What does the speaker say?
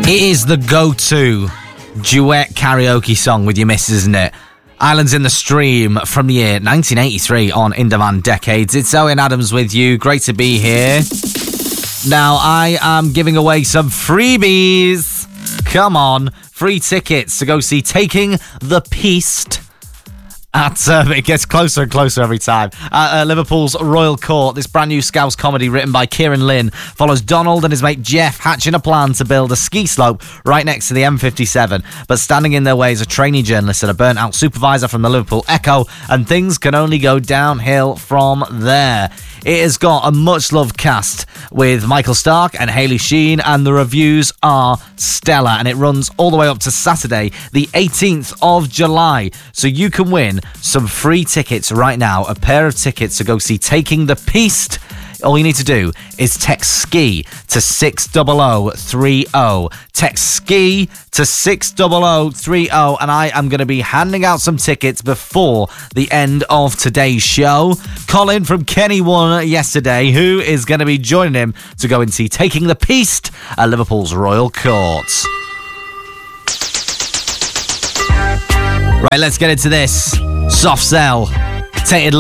It is the go-to duet karaoke song with your missus, isn't it? Islands in the Stream from the year 1983 on In Demand Decades. It's Owen Adams with you. Great to be here. Now, I am giving away some freebies. Come on. Free tickets to go see Taking the Piste. It gets closer and closer every time. Liverpool's Royal Court, this brand new Scouse comedy written by Kieran Lynn follows Donald and his mate Jeff hatching a plan to build a ski slope right next to the M57. But standing in their way is a trainee journalist and a burnt-out supervisor from the Liverpool Echo, and things can only go downhill from there. It has got a much-loved cast with Michael Stark and Hayley Sheen, and the reviews are stellar, and it runs all the way up to Saturday, the 18th of July. So you can win some free tickets right now, a pair of tickets to go see Taking the Piste. All you need to do is text SKI to 60030. Text SKI to 60030, and I am going to be handing out some tickets before the end of today's show. Colin from Kenny won yesterday, who is going to be joining him to go and see Taking the Piste at Liverpool's Royal Court. Right, let's get into this. Soft Cell. Tainted